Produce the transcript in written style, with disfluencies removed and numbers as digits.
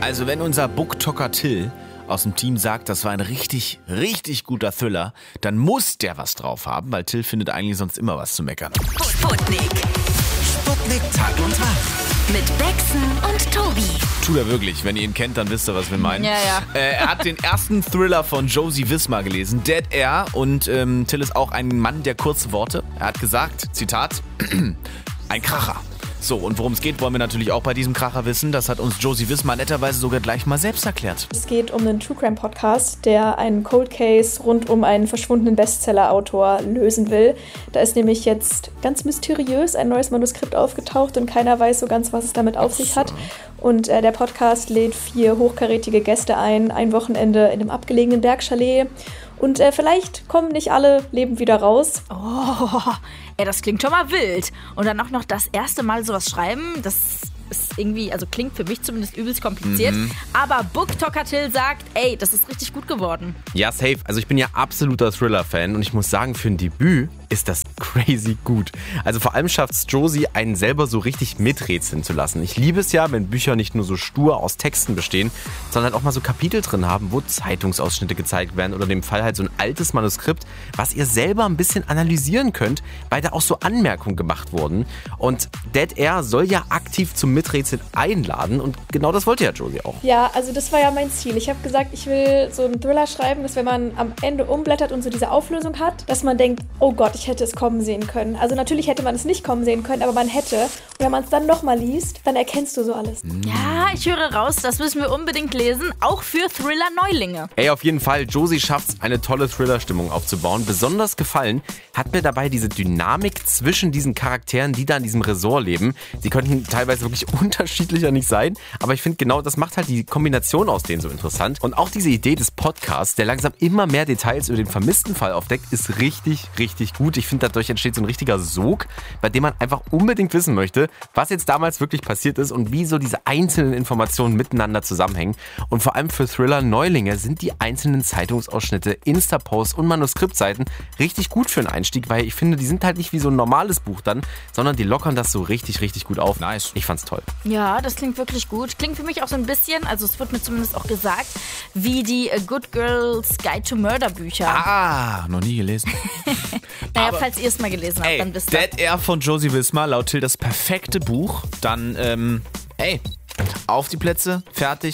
Also wenn unser Booktalker Till aus dem Team sagt, das war ein richtig, richtig guter Thriller, dann muss der was drauf haben, weil Till findet eigentlich sonst immer was zu meckern. Sputnik. Sputnik Tag und Tag. Mit Bexen und Tobi. Tut er wirklich. Wenn ihr ihn kennt, dann wisst ihr, was wir meinen. Ja. Er hat den ersten Thriller von Josie Wismar gelesen, Dead Air. Und Till ist auch ein Mann der kurzen Worte. Er hat gesagt, Zitat, ein Kracher. So, und worum es geht, wollen wir natürlich auch bei diesem Kracher wissen. Das hat uns Josie Wismar netterweise sogar gleich mal selbst erklärt. Es geht um einen True Crime Podcast, der einen Cold Case rund um einen verschwundenen Bestseller-Autor lösen will. Da ist nämlich jetzt ganz mysteriös ein neues Manuskript aufgetaucht und keiner weiß so ganz, was es damit auf sich hat. Und der Podcast lädt 4 hochkarätige Gäste ein Wochenende in einem abgelegenen Bergchalet. Und vielleicht kommen nicht alle lebend wieder raus. Oh, das klingt schon mal wild. Und dann auch noch das erste Mal sowas schreiben, das ist irgendwie, also klingt für mich zumindest übelst kompliziert. Aber Booktalker Till sagt, ey, das ist richtig gut geworden. Ja, safe. Also ich bin ja absoluter Thriller-Fan und ich muss sagen, für ein Debüt ist das crazy gut. Also vor allem schafft es Josie, einen selber so richtig miträtseln zu lassen. Ich liebe es ja, wenn Bücher nicht nur so stur aus Texten bestehen, sondern auch mal so Kapitel drin haben, wo Zeitungsausschnitte gezeigt werden oder in dem Fall halt so ein altes Manuskript, was ihr selber ein bisschen analysieren könnt, weil da auch so Anmerkungen gemacht wurden. Und Dead Air soll ja aktiv zum Miträtseln einladen und genau das wollte ja Josie auch. Ja, also das war ja mein Ziel. Ich habe gesagt, ich will so einen Thriller schreiben, dass wenn man am Ende umblättert und so diese Auflösung hat, dass man denkt, oh Gott, ich hätte es kommen sehen können. Also natürlich hätte man es nicht kommen sehen können, aber man hätte. Und wenn man es dann nochmal liest, dann erkennst du so alles. Ja, ich höre raus, das müssen wir unbedingt lesen, auch für Thriller-Neulinge. Ey, auf jeden Fall, Josie schafft es, eine tolle Thriller-Stimmung aufzubauen. Besonders gefallen hat mir dabei diese Dynamik zwischen diesen Charakteren, die da in diesem Resort leben. Sie könnten teilweise wirklich unterschiedlicher nicht sein, aber ich finde genau, das macht halt die Kombination aus denen so interessant. Und auch diese Idee des Podcasts, der langsam immer mehr Details über den vermissten Fall aufdeckt, ist richtig, richtig gut. Ich finde, dadurch entsteht so ein richtiger Sog, bei dem man einfach unbedingt wissen möchte, was jetzt damals wirklich passiert ist und wie so diese einzelnen Informationen miteinander zusammenhängen. Und vor allem für Thriller-Neulinge sind die einzelnen Zeitungsausschnitte, Insta-Posts und Manuskriptseiten richtig gut für einen Einstieg, weil ich finde, die sind halt nicht wie so ein normales Buch dann, sondern die lockern das so richtig, richtig gut auf. Nice. Ich fand's toll. Ja, das klingt wirklich gut. Klingt für mich auch so ein bisschen, also es wird mir zumindest auch gesagt, wie die Good Girls Guide to Murder Bücher. Ah, noch nie gelesen. Naja, falls ihr es mal gelesen habt, dann wisst ihr. Dead Air von Josie Wismar, laut Till das perfekte Buch. Dann, auf die Plätze, fertig.